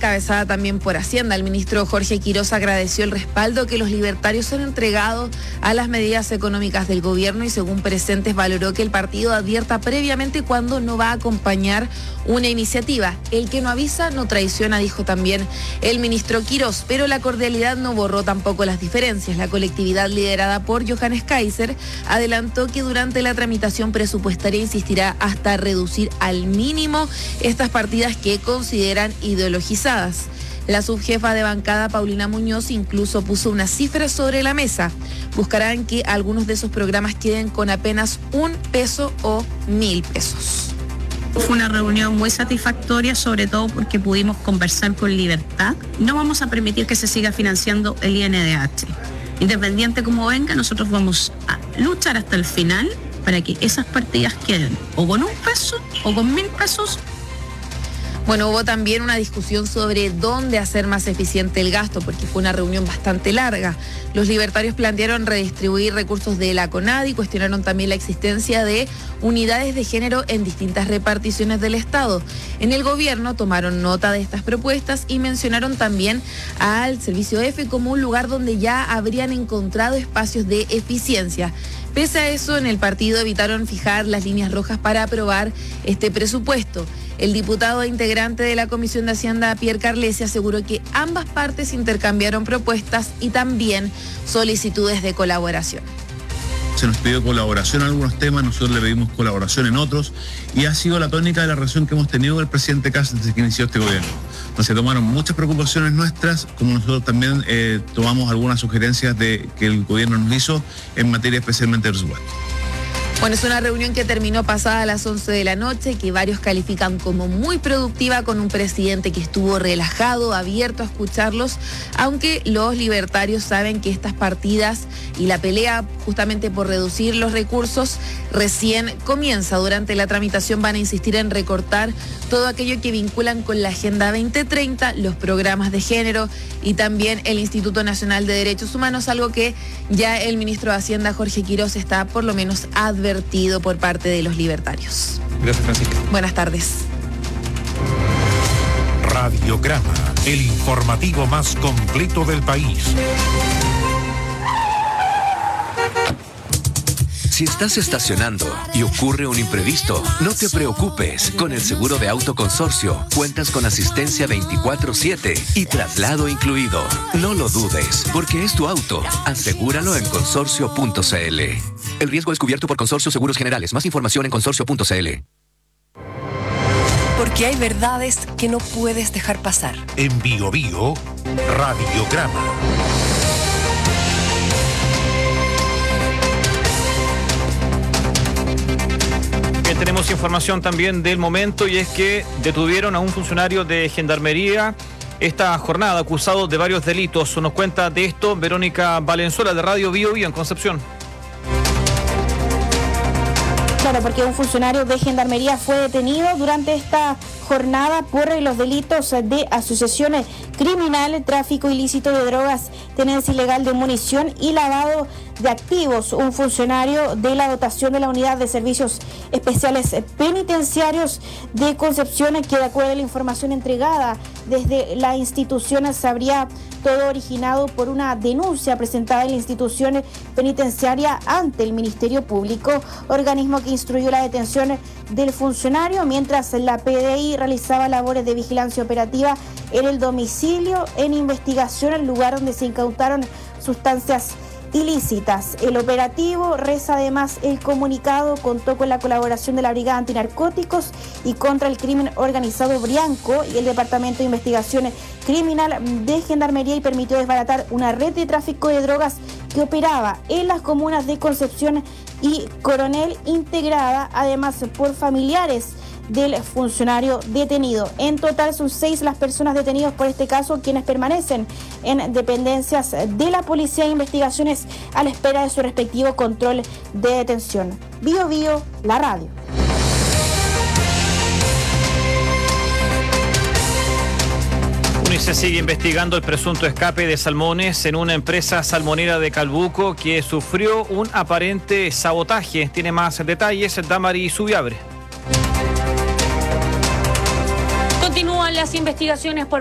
encabezada también por Hacienda. El ministro Jorge Quirós agradeció el respaldo que los libertarios han entregado a las medidas económicas del gobierno y según presentes valoró que el partido advierta previamente cuando no va a acompañar una iniciativa. El que no avisa no traiciona, dijo también el ministro Quirós, pero la cordialidad no borró tampoco las diferencias. La colectividad liderada por Johannes Kaiser adelantó que durante la tramitación presupuestaria insistirá hasta reducir al mínimo estas partidas que consideran ideologizadas. La subjefa de bancada, Paulina Muñoz, incluso puso una cifra sobre la mesa. Buscarán que algunos de esos programas queden con apenas $1 o 1.000 pesos. Fue una reunión muy satisfactoria, sobre todo porque pudimos conversar con libertad. No vamos a permitir que se siga financiando el INDH. Independiente como venga, nosotros vamos a luchar hasta el final para que esas partidas queden o con $1 o con 1.000 pesos. Bueno, hubo también una discusión sobre dónde hacer más eficiente el gasto, porque fue una reunión bastante larga. Los libertarios plantearon redistribuir recursos de la CONADI, cuestionaron también la existencia de unidades de género en distintas reparticiones del Estado. En el gobierno tomaron nota de estas propuestas y mencionaron también al Servicio F como un lugar donde ya habrían encontrado espacios de eficiencia. Pese a eso, en el partido evitaron fijar las líneas rojas para aprobar este presupuesto. El diputado e integrante de la Comisión de Hacienda, Pierre Carlesi, aseguró que ambas partes intercambiaron propuestas y también solicitudes de colaboración. Se nos pidió colaboración en algunos temas, nosotros le pedimos colaboración en otros y ha sido la tónica de la relación que hemos tenido con el presidente Kast desde que inició este gobierno. Entonces tomaron muchas preocupaciones nuestras, como nosotros también tomamos algunas sugerencias que el gobierno nos hizo en materia especialmente de presupuesto. Bueno, es una reunión que terminó pasada a las 11 de la noche, que varios califican como muy productiva, con un presidente que estuvo relajado, abierto a escucharlos, aunque los libertarios saben que estas partidas y la pelea justamente por reducir los recursos recién comienza. Durante la tramitación van a insistir en recortar todo aquello que vinculan con la Agenda 2030, los programas de género y también el Instituto Nacional de Derechos Humanos, algo que ya el ministro de Hacienda, Jorge Quirós, está por lo menos advertido por parte de los libertarios. Gracias, Francisca. Buenas tardes. Radiograma, el informativo más completo del país. Si estás estacionando y ocurre un imprevisto, no te preocupes. Con el seguro de auto Consorcio, cuentas con asistencia 24/7 y traslado incluido. No lo dudes, porque es tu auto. Asegúralo en consorcio.cl. El riesgo es cubierto por Consorcio Seguros Generales. Más información en consorcio.cl. Porque hay verdades que no puedes dejar pasar. En Bio Bio, Radiograma. Tenemos información también del momento y es que detuvieron a un funcionario de Gendarmería esta jornada acusado de varios delitos. Nos cuenta de esto Verónica Valenzuela de Radio Bio Bio en Concepción. Claro, porque un funcionario de Gendarmería fue detenido durante esta jornada por los delitos de asociación criminal, tráfico ilícito de drogas, tenencia ilegal de munición y lavado de activos. Un funcionario de la dotación de la Unidad de Servicios Especiales Penitenciarios de Concepción, que de acuerdo a la información entregada desde la institución, se habría todo originado por una denuncia presentada en la institución penitenciaria ante el Ministerio Público, organismo que instruyó la detención del funcionario mientras la PDI realizaba labores de vigilancia operativa en el domicilio en investigación al lugar donde se incautaron sustancias ilícitas. El operativo, reza además el comunicado, contó con la colaboración de la Brigada Antinarcóticos y contra el Crimen Organizado Brianco y el Departamento de Investigación Criminal de Gendarmería, y permitió desbaratar una red de tráfico de drogas que operaba en las comunas de Concepción y Coronel, integrada además por familiares del funcionario detenido. En total son 6 las personas detenidas por este caso, quienes permanecen en dependencias de la Policía de Investigaciones a la espera de su respectivo control de detención. Bio Bio, la radio. Se sigue investigando el presunto escape de salmones en una empresa salmonera de Calbuco que sufrió un aparente sabotaje. Tiene más detalles Damari Subiabre. Continúan las investigaciones por